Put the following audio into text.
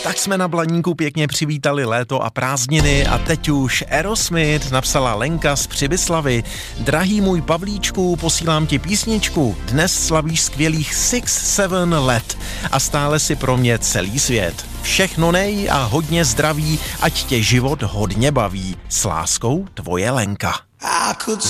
Tak jsme na Blaníku pěkně přivítali léto a prázdniny a teď už Aerosmith, napsala Lenka z Přibyslavy. Drahý můj Pavlíčku, posílám ti písničku. Dnes slavíš skvělých 6-7 let a stále si pro mě celý svět. Všechno nej a hodně zdraví, ať tě život hodně baví. S láskou, tvoje Lenka.